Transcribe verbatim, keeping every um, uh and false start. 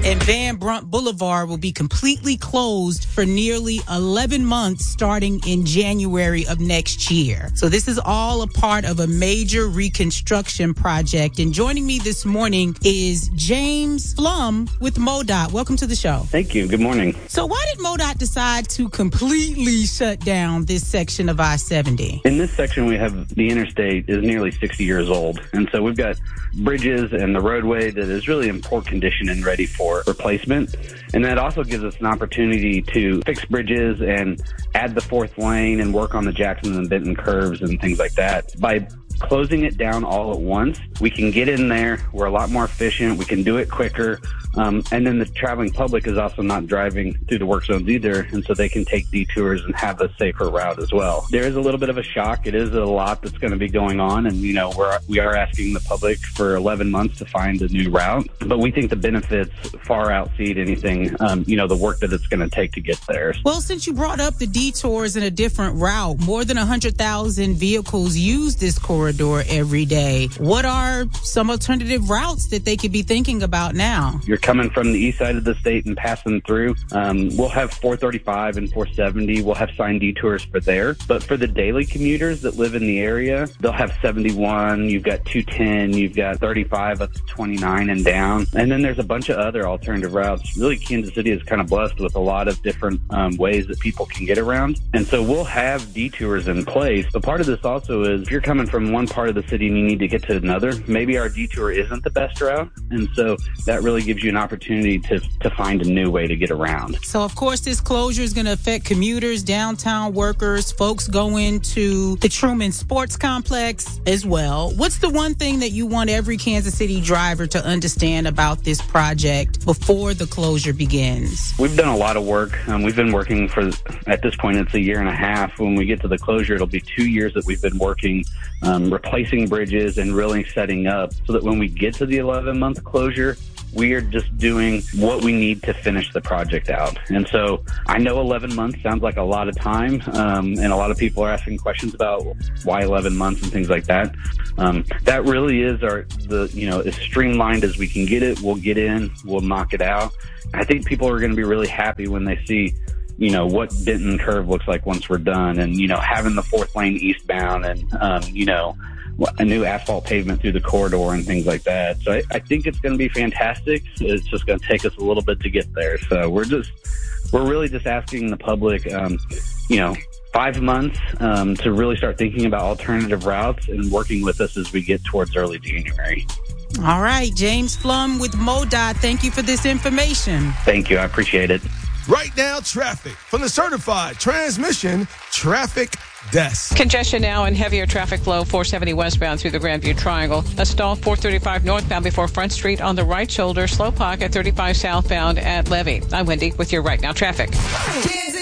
and Van Brunt Boulevard will be completely closed for nearly eleven months starting in January of next year. So this is all a part of a major reconstruction project. And joining me this morning is James Flum with MoDOT. Welcome to the show. Thank you. Good morning. So why did MoDOT decide to completely shut down this section of I seventy? In this section, we have the interstate is nearly sixty years old. And so we've got bridges and the roadway that is really in poor condition and ready for replacement. And that also gives us an opportunity to fix bridges and add the fourth lane and work on the Jackson and Benton curves and things like that. By closing it down all at once, we can get in there. We're a lot more efficient. We can do it quicker. Um, and then the traveling public is also not driving through the work zones either, and so they can take detours and have a safer route as well. There is a little bit of a shock. It is a lot that's going to be going on, and, you know, we're, we are asking the public for eleven months to find a new route, but we think the benefits far outseed anything, um, you know, the work that it's going to take to get there. Well, since you brought up the detours in a different route, more than one hundred thousand vehicles use this corridor every day. What are some alternative routes that they could be thinking about now? You're coming from the east side of the state and passing through. Um, we'll have four thirty-five and four seventy. We'll have signed detours for there. But for the daily commuters that live in the area, they'll have seventy-one. You've got two ten. You've got thirty-five up to twenty-nine and down. And then there's a bunch of other alternative routes. Really, Kansas City is kind of blessed with a lot of different um, ways that people can get around. And so we'll have detours in place. But part of this also is if you're coming from one part of the city and you need to get to another, maybe our detour isn't the best route. And so that really gives you an opportunity to, to find a new way to get around. So, of course, this closure is going to affect commuters, downtown workers, folks going to the Truman Sports Complex as well. What's the one thing that you want every Kansas City driver to understand about this project before the closure begins? We've done a lot of work. Um, we've been working for, at this point, it's a year and a half. When we get to the closure, it'll be two years that we've been working, um, replacing bridges and really setting up so that when we get to the eleven-month closure, we are just doing what we need to finish the project out. And so I know eleven months sounds like a lot of time, um, and a lot of people are asking questions about why eleven months and things like that. Um, that really is our, the you know, as streamlined as we can get it. We'll get in, we'll knock it out. I think people are going to be really happy when they see, you know, what Benton Curve looks like once we're done, and, you know, having the fourth lane eastbound and, um, you know, a new asphalt pavement through the corridor and things like that. So I, I think it's going to be fantastic. It's just going to take us a little bit to get there. So we're just, we're really just asking the public, um, you know, five months um, to really start thinking about alternative routes and working with us as we get towards early January. All right, James Flum with MoDOT. Thank you for this information. Thank you. I appreciate it. Right now, traffic from the Certified Transmission Traffic Desk. Congestion now and heavier traffic flow four seventy westbound through the Grandview Triangle. A stall four thirty-five northbound before Front Street on the right shoulder. Slow pocket thirty-five southbound at Levy. I'm Wendy with your Right Now traffic.